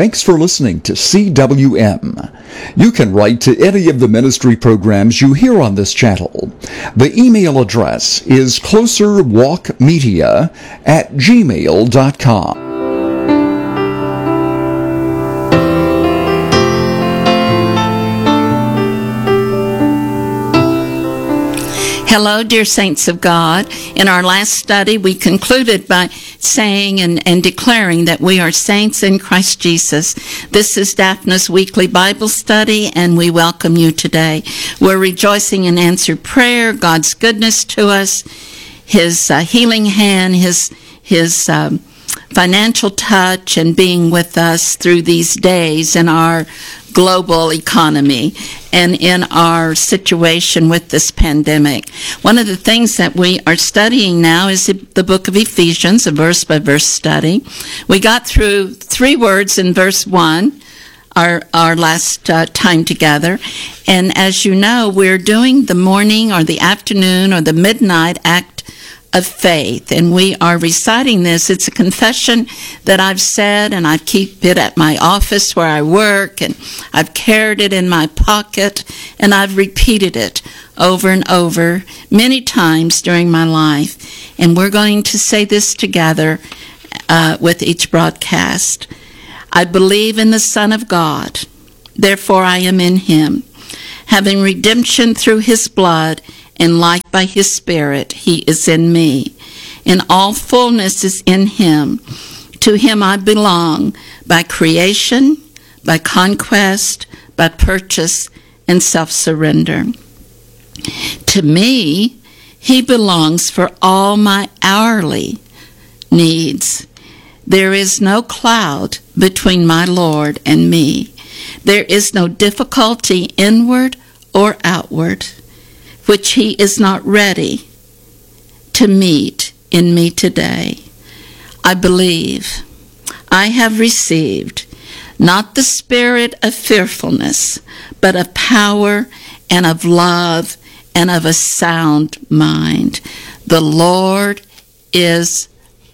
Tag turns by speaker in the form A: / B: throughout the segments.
A: Thanks for listening to CWM. You can write to any of the ministry programs you hear on this channel. The email address is closerwalkmedia@gmail.com.
B: Hello, dear saints of God. In our last study, we concluded by saying and declaring that we are saints in Christ Jesus. This is Daphna's weekly Bible study, and we welcome you today. We're rejoicing in answered prayer, God's goodness to us, His healing hand, His financial touch, and being with us through these days in our global economy and in our situation with this pandemic. One of the things that we are studying now is the book of Ephesians, a verse-by-verse study. We got through 3 words in verse 1 our last time together, and as you know, we're doing the morning or the afternoon or the midnight act of faith, and we are reciting this. It's a confession that I've said, and I keep it at my office where I work, and I've carried it in my pocket, and I've repeated it over and over many times during my life. And we're going to say this together with each broadcast. I believe in the Son of God, therefore I am in Him, having redemption through His blood, and life by His Spirit, He is in me. And all fullness is in Him. To Him I belong by creation, by conquest, by purchase, and self-surrender. To me, He belongs for all my hourly needs. There is no cloud between my Lord and me. There is no difficulty inward or outward, which He is not ready to meet in me today. I believe I have received not the spirit of fearfulness, but of power and of love and of a sound mind. The Lord is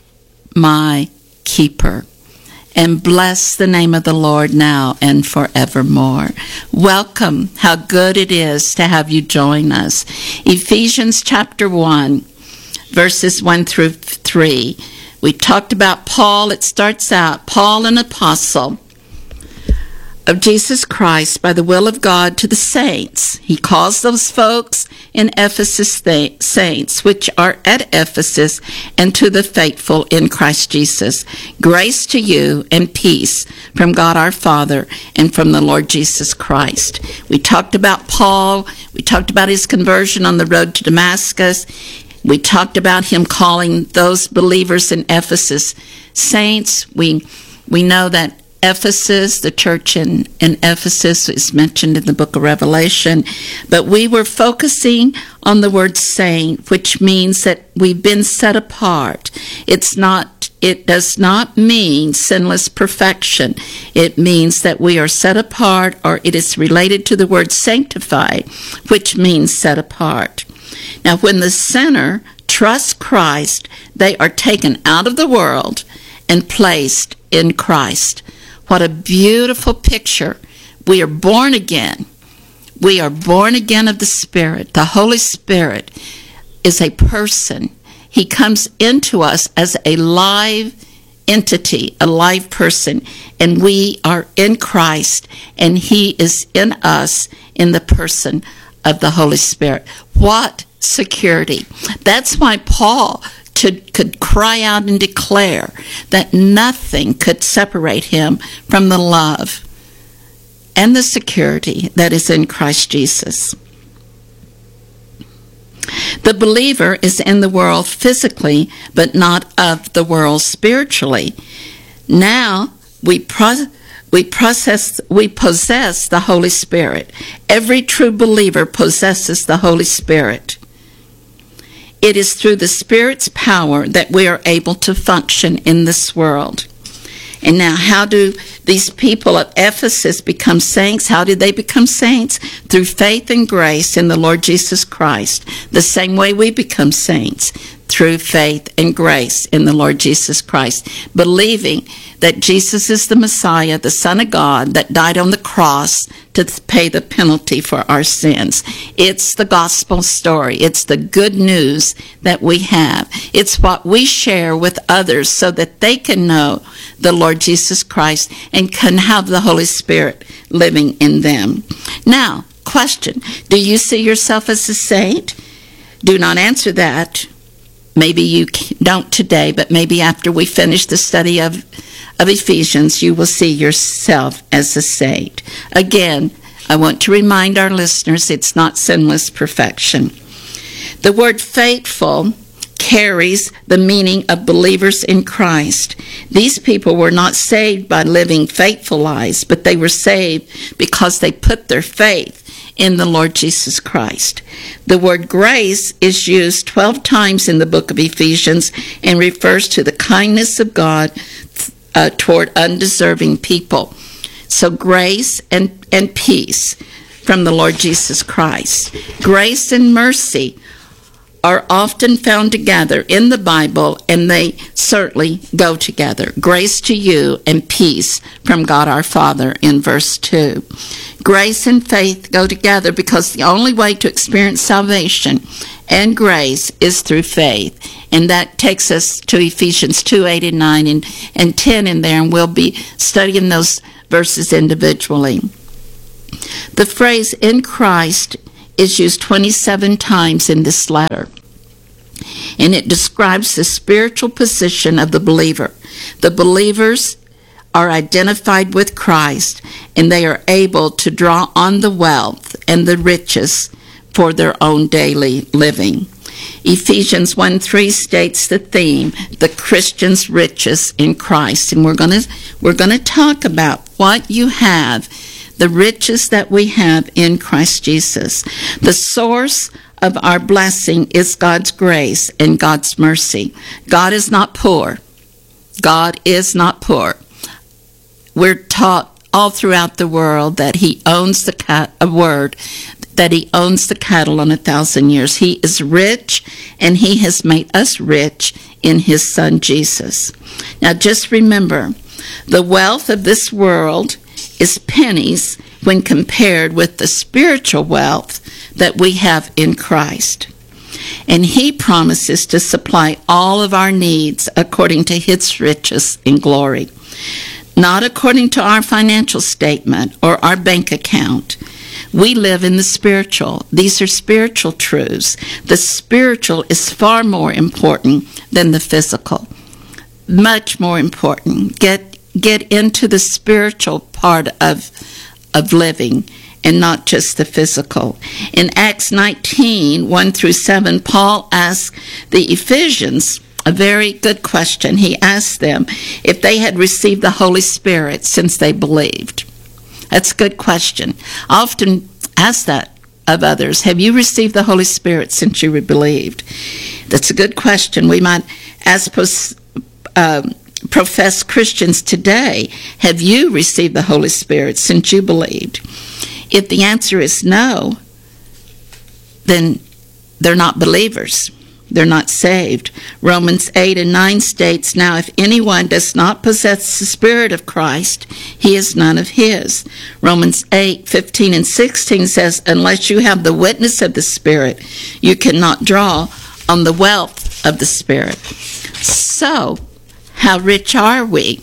B: my keeper. And bless the name of the Lord now and forevermore. Welcome. How good it is to have you join us. Ephesians chapter 1, verses 1 through 3. We talked about Paul. It starts out, Paul, an apostle of Jesus Christ by the will of God to the saints. He calls those folks in Ephesus saints, which are at Ephesus, and to the faithful in Christ Jesus. Grace to you and peace from God our Father and from the Lord Jesus Christ. We talked about Paul. We talked about his conversion on the road to Damascus. We talked about him calling those believers in Ephesus saints. We know that Ephesus, the church in Ephesus, is mentioned in the book of Revelation, but we were focusing on the word saint, which means that we've been set apart. It does not mean sinless perfection. It means that we are set apart, or it is related to the word sanctified, which means set apart. Now, when the sinner trusts Christ, they are taken out of the world and placed in Christ. What a beautiful picture. We are born again. We are born again of the Spirit. The Holy Spirit is a person. He comes into us as a live entity, a live person, and we are in Christ, and He is in us in the person of the Holy Spirit. What security. That's why Paul could cry out and declare that nothing could separate him from the love and the security that is in Christ Jesus. The believer is in the world physically, but not of the world spiritually. Now we possess the Holy Spirit. Every true believer possesses the Holy Spirit. It is through the Spirit's power that we are able to function in this world. And now, how do these people of Ephesus become saints? How did they become saints? Through faith and grace in the Lord Jesus Christ. The same way we become saints. through faith and grace in the Lord Jesus Christ, believing that Jesus is the Messiah, the Son of God, that died on the cross to pay the penalty for our sins. It's the gospel story. It's the good news that we have. It's what we share with others so that they can know the Lord Jesus Christ and can have the Holy Spirit living in them. Now, question, do you see yourself as a saint? Do not answer that. Maybe you don't today, but maybe after we finish the study of Ephesians, you will see yourself as a saint. Again, I want to remind our listeners, it's not sinless perfection. The word faithful carries the meaning of believers in Christ. These people were not saved by living faithful lives, but they were saved because they put their faith in the Lord Jesus Christ. The word grace is used 12 times in the book of Ephesians and refers to the kindness of God toward undeserving people. So grace and peace from the Lord Jesus Christ. Grace and mercy are often found together in the Bible, and they certainly go together. Grace to you and peace from God our Father in verse 2. Grace and faith go together because the only way to experience salvation and grace is through faith. And that takes us to Ephesians 2, 8 and 9 and 10 in there, and we'll be studying those verses individually. The phrase in Christ is used 27 times in this letter, and it describes the spiritual position of the believer. The believers are identified with Christ, and they are able to draw on the wealth and the riches for their own daily living. Ephesians 1:3 states the theme, the Christian's riches in Christ, and we're going to talk about what you have, the riches that we have in Christ Jesus. The source of our blessing is God's grace and God's mercy. God is not poor. God is not poor. We're taught all throughout the world that he owns the cattle on 1,000 years. He is rich, and he has made us rich in his Son Jesus. Now just remember, the wealth of this world is pennies when compared with the spiritual wealth that we have in Christ. And he promises to supply all of our needs according to his riches in glory, not according to our financial statement or our bank account. We live in the spiritual. These are spiritual truths. The spiritual is far more important than the physical. Much more important. Get into the spiritual part of living and not just the physical. In Acts 19, 1 through 7, Paul asked the Ephesians a very good question. He asked them if they had received the Holy Spirit since they believed. That's a good question. I often ask that of others. Have you received the Holy Spirit since you believed? That's a good question. We might ask professed Christians today, have you received the Holy Spirit since you believed? If the answer is no, then they're not believers. They're not saved. Romans 8 and 9 states, now if anyone does not possess the Spirit of Christ, he is none of his. Romans 8, 15 and 16 says, unless you have the witness of the Spirit, you cannot draw on the wealth of the Spirit. So, how rich are we?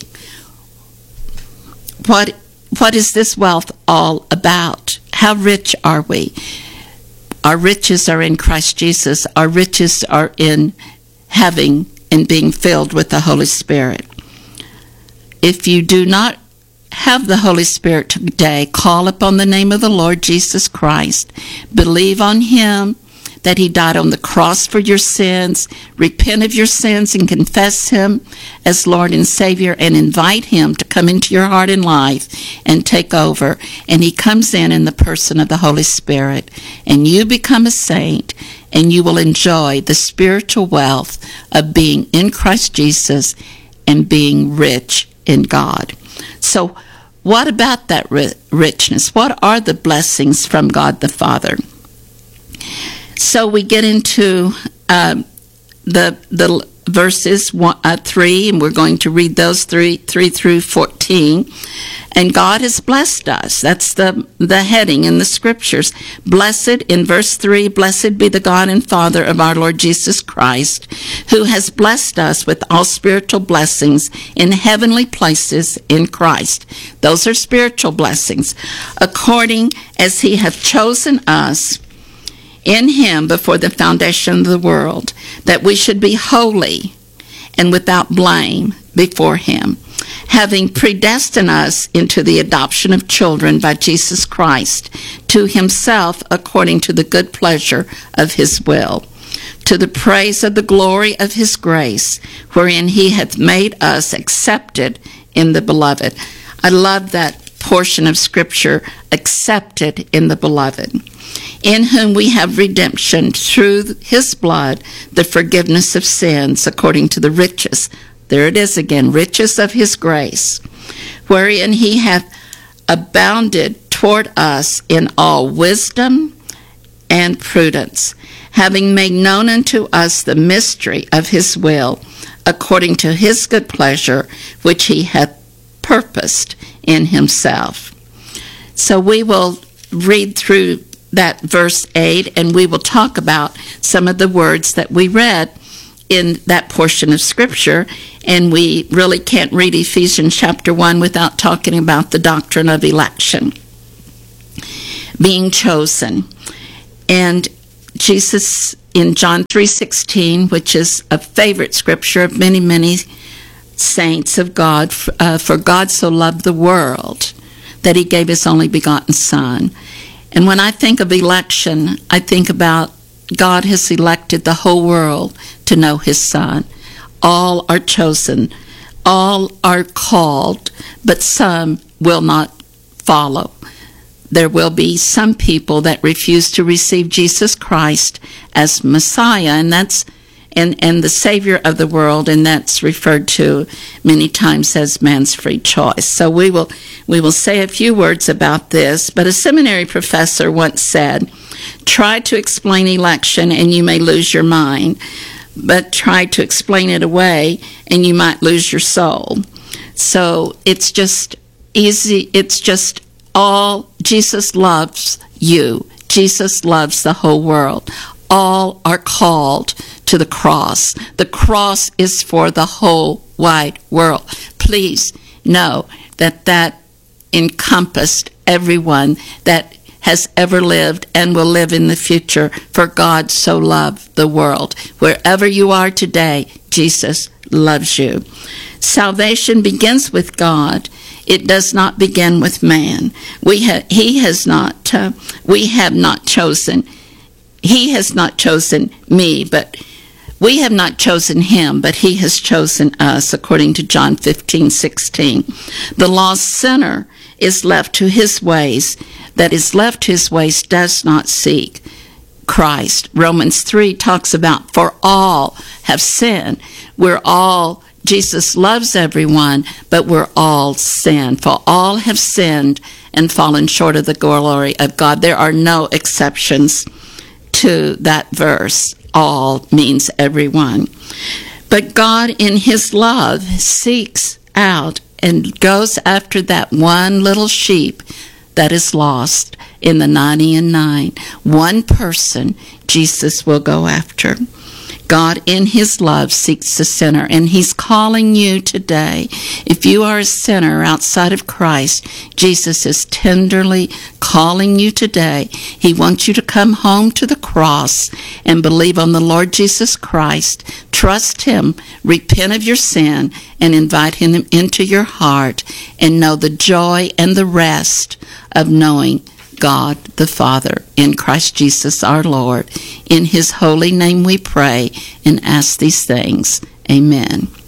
B: What is this wealth all about? How rich are we? Our riches are in Christ Jesus. Our riches are in having and being filled with the Holy Spirit. If you do not have the Holy Spirit today, call upon the name of the Lord Jesus Christ. Believe on him, that he died on the cross for your sins. Repent of your sins and confess him as Lord and Savior, and invite him to come into your heart and life and take over. And he comes in the person of the Holy Spirit, and you become a saint, and you will enjoy the spiritual wealth of being in Christ Jesus and being rich in God. So what about that richness? What are the blessings from God the Father? So we get into the verses 3, and we're going to read those 3 through 14. And God has blessed us. That's the heading in the scriptures. Blessed, in verse 3, blessed be the God and Father of our Lord Jesus Christ, who has blessed us with all spiritual blessings in heavenly places in Christ. Those are spiritual blessings, according as he hath chosen us in him before the foundation of the world, that we should be holy and without blame before him, having predestined us into the adoption of children by Jesus Christ to himself according to the good pleasure of his will, to the praise of the glory of his grace, wherein he hath made us accepted in the beloved. I love that portion of scripture, accepted in the beloved, in whom we have redemption through his blood, the forgiveness of sins, according to the riches, there it is again, riches of his grace, wherein he hath abounded toward us in all wisdom and prudence, having made known unto us the mystery of his will, according to his good pleasure, which he hath purposed in himself. So we will read through that verse 8, and we will talk about some of the words that we read in that portion of scripture. And we really can't read Ephesians chapter 1 without talking about the doctrine of election, being chosen. And Jesus in John 3:16, which is a favorite scripture of many, many saints of God, for God so loved the world that he gave his only begotten Son. And when I think of election, I think about God has elected the whole world to know his Son. All are chosen, all are called, but some will not follow. There will be some people that refuse to receive Jesus Christ as Messiah, and that's and the Savior of the world, and that's referred to many times as man's free choice. So we will say a few words about this, but a seminary professor once said, try to explain election and you may lose your mind, but try to explain it away and you might lose your soul. So it's just easy, it's just all, Jesus loves you. Jesus loves the whole world. All are called to the cross. The cross is for the whole wide world. Please know that encompassed everyone that has ever lived and will live in the future, for God so loved the world. Wherever you are today, Jesus loves you. Salvation begins with God. It does not begin with man. He has not chosen me, but we have not chosen him, but he has chosen us, according to John 15:16. The lost sinner is left to his ways. That is left his ways does not seek Christ. Romans 3 talks about, for all have sinned. Jesus loves everyone, but we're all sinned. For all have sinned and fallen short of the glory of God. There are no exceptions to that verse. All means everyone. But God in his love seeks out and goes after that one little sheep that is lost in the 99. One person Jesus will go after. God in his love seeks the sinner, and he's calling you today. If you are a sinner outside of Christ, Jesus is tenderly calling you today. He wants you to come home to the cross and believe on the Lord Jesus Christ. Trust him, repent of your sin, and invite him into your heart, and know the joy and the rest of knowing God the Father in Christ Jesus our Lord. In his holy name we pray and ask these things. Amen.